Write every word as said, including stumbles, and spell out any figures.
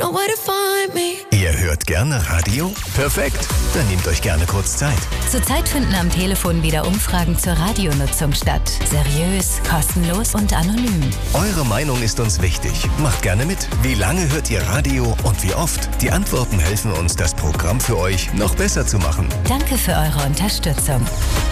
know where to find me. Ihr hört gerne Radio? Perfekt, dann nehmt euch gerne kurz Zeit. Zurzeit finden am Telefon wieder Umfragen zur Radionutzung statt. Seriös, kostenlos und anonym. Eure Meinung ist uns wichtig. Macht gerne mit. Wie lange hört ihr Radio und wie oft? Die Antworten helfen uns, das Programm für euch noch besser zu machen. Danke für eure Unterstützung.